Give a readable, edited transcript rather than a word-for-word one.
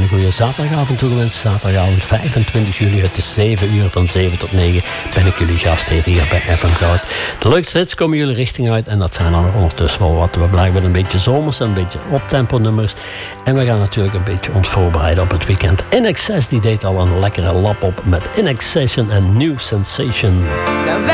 een goede zaterdagavond toegewenst. Zaterdagavond 25 juli uit de 7 uur van 7 tot 9 ben ik jullie gastheer hier bij FM Goud. De leukste hits komen jullie richting uit en dat zijn dan ondertussen wel wat. We blijven met een beetje zomers en een beetje optempo nummers. En we gaan natuurlijk een beetje ons voorbereiden op het weekend. INXS die deed al een lekkere lap op met In Accession en New Sensation.